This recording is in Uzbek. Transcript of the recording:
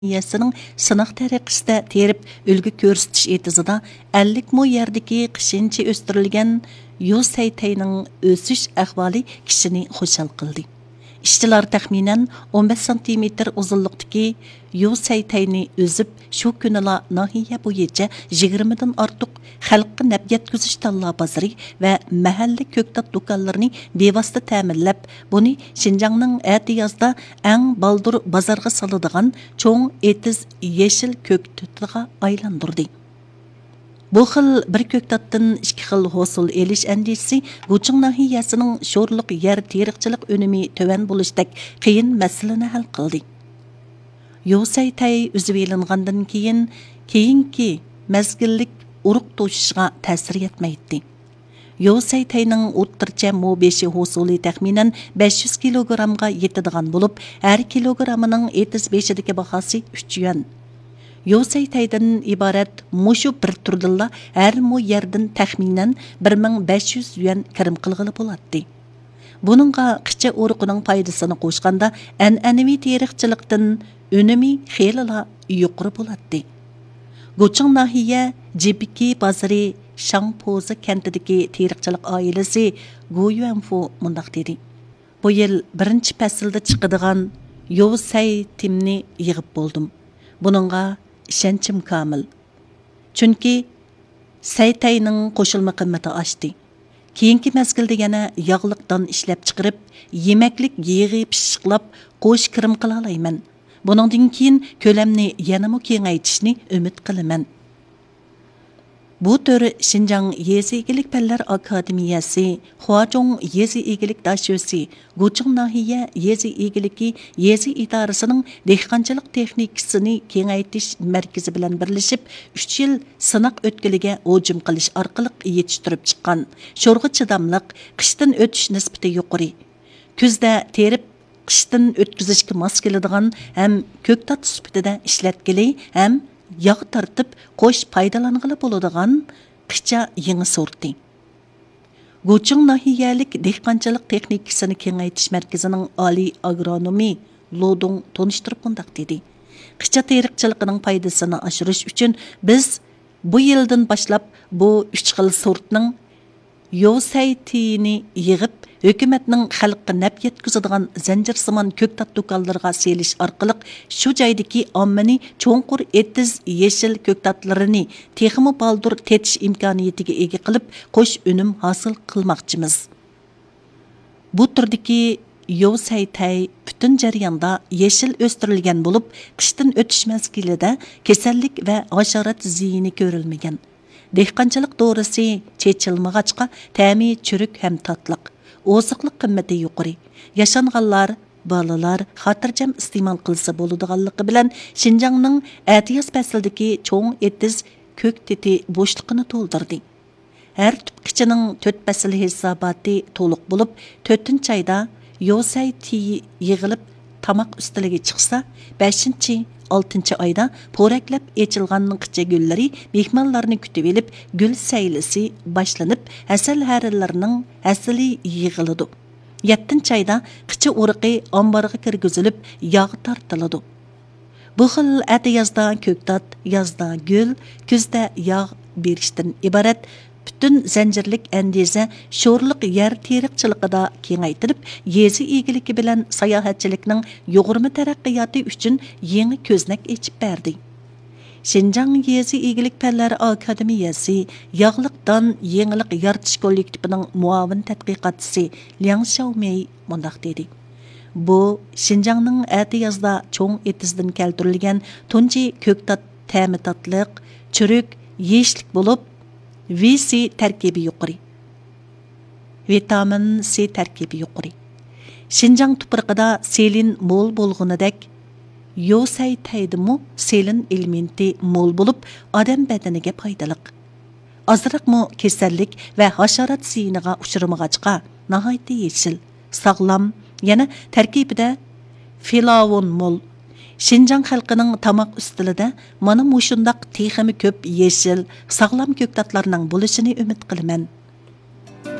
Yəsinin sınaq tariqisida terib ülgü görsütüş etizida 50 mo yerdeki qışınçı östürülgen Yosaytayning ösüş ahvali kişini xoşal qildi. İşçilar təxminən 15 cm uzunluqdaki Yosaytayni özüb şu günüla nahiye boyunca 20'dan artıq xalqqa nəb yetküzüş talla bazarı və mahalli köktat dokanlarını bevasita təminləb, bunu Şinjanның əti yazda ən baldur bazarga salıdığan çoğun etiz yeşil köktütüға aylandırdı. Bu xil bir köktatdan ikki xil hosul elish andisi Guching nahiyasining sho'rliq yer teriqchilik önemi töven bo'lishdak qiyin masalani hal qildi. Yosaytay o'zib elingandan keyinki mezgillik uruq to'shishga ta'sir etmaydi. Yosaytayning o'rtacha mo5 hosuli taxminan 500 kilogramga yetadigan bo'lib, har kilogramining 75dagi bahasi 3 yuan. Yosaytaydan ibaret mushu bir turdilla her mo yerden təxminən 1500 yuan kirim qılğılı bo'ladi. Bununğa qicha uruqining faydasini qo'shganda an'anaviy teriqchilikdan önemi xeyli yuqori bo'ladi. Guching nahiya Jibiki bazari Shangpozi kentidagi teriqchilik oilasi Goyuanfu mundaq dedi. Bu yil birinchi faslda chiqadigan Yosaytimni yig'ib bo'ldim. Bununğa işençim kamil. Çünki Saytayning qo'shilma qimmati oshdi. Keyingi mezgilda yana yog'liqdan ishlab chiqarib, yemaklik yig'i pishiqlab qo'sh kirim qila olayman. Buningdan keyin ko'lamni yanama kengaytishni umid qilaman. Bu tür Şinjan Yezi İgilik Pəllər Akademiyası, Huazhong Yezi İgilik Daşösi, Guching Nahiye Yezi İgiliki Yezi İdarəsinin dehqançılıq texnikasını kengaytish mərkəzi bilan birləşib 3 yil sınaq ötkiliga hujum qilish orqali yetishtirib chiqqan. Sho'rg'a chidamliq, qishdan o'tish nisbati yuqori. Kuzda terib qishdan o'tkazishga mos keladigan ham ko'ktat sifatida ishlatkili ham yağ tartib qo'sh paydalanğılı bo'ladigan qicha yangi sorti. Guching nahiyalik dehqonchilik texnikasini kengaytish markazining oliy agronomi Lodong tonishtirib bundaq dedi. Qicha teriqchiligining foydasini oshirish uchun biz bu yildan boshlab bu 3 xil sortning Yosaytini yig'ib hökumetning xalqqa nab yetkazadigan zanjirsimon ko'ktat do'konlariga selish orqali shu joydagi ommani cho'nqur etiz yeshil ko'ktatlarini texmi baldur tetish imkoniyatiga ega qilib qo'sh unum hosil qilmoqchimiz. Bu turdagi Yosaytay butun jarayonda yeshil o'stirilgan bo'lib, qishdan o'tish mezgilida kasallik va hasharot ziyini ko'rilmagan. Dehqonchilik dorisi chechilmag'achqa ta'mi churuk ham tatliq. Oziqlik qimmati yuqori. Yashanganlar, balalar xotirjam iste'mol qilsa bo'ladiganligi bilan Şinjanning atiyaz faslidagi cho'ng etiz ko'k teti bo'shliqini to'ldirdi. Har tip qichining 4 fasli hisoboti to'liq bo'lib, 4-oyda Yosaytay yig'ilib tamoq ustiliga chiqsa, 5-6 oyda po'raklab echilganning qicha gullari mehmonlarni kutib elib, gul saylisi boshlanib, asal harillarning asli yig'iladi. 7-oyda qicha uruqi omborga kirgizilib, yog' tortiladi. Bu xil atiyazda ko'ktat, yazda gul, kuzda yog' berishdan iborat bütün zanjirlik andiza sho'rliq yer teriqchiligida kengaytirib, yezi egiligi bilan sayohatchilikning yuqurma taraqqiyoti uchun yangi ko'znak echib berdi. Şinjan Yezi İgilik Pəlləri Akademiyası yağlıqdan yenilik yaratish kollektivining muavin tadqiqotchisi Liang Xiaomei mundaq dedi. Bu Şinjanning atiyazda cho'ng etizdan keltirilgan tunji ko'ktat ta'mi tatliq, churuk, yeshlik bo'lib, VC tarkibi yuqori. Vitamin C tarkibi yuqori. Şinjan tuprog'ida selin mo'l bo'lganidek, Yosaytaydamu selin elementi mo'l bo'lib, odam badaniga foydali. Ozroqmi kasallik va hasharot ziyiniga uchramag'achqa nihoyatda yeshil, sog'lom, yana tarkibida flavon mo'l. Şinjan xalqining tamoq ustilida mana mushundaq texmi ko'p yeshil, sog'lom ko'ktatlarning bo'lishini umid qilaman.